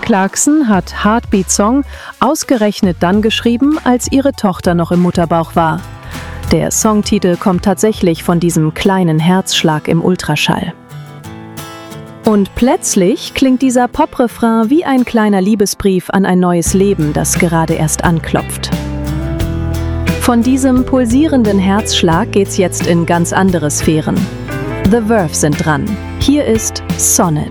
Clarkson hat Heartbeat Song ausgerechnet dann geschrieben, als ihre Tochter noch im Mutterbauch war. Der Songtitel kommt tatsächlich von diesem kleinen Herzschlag im Ultraschall. Und plötzlich klingt dieser Pop-Refrain wie ein kleiner Liebesbrief an ein neues Leben, das gerade erst anklopft. Von diesem pulsierenden Herzschlag geht's jetzt in ganz andere Sphären. The Verve sind dran. Hier ist Sonnet.